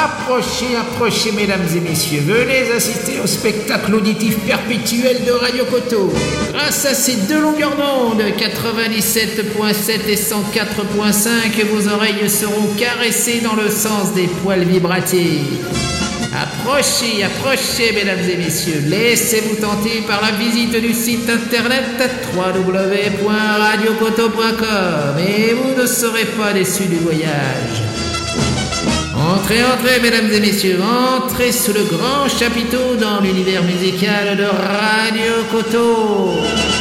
Approchez, approchez, mesdames et messieurs. Venez assister au spectacle auditif perpétuel de Radio Koto. Grâce à ces deux longueurs d'onde, 97.7 et 104.5, vos oreilles seront caressées dans le sens des poils vibratiques. Approchez, approchez, mesdames et messieurs. Laissez-vous tenter par la visite du site internet www.radiokoto.com et vous ne serez pas déçus du voyage. Entrez, entrez, mesdames et messieurs, entrez sous le grand chapiteau dans l'univers musical de Radio Koto.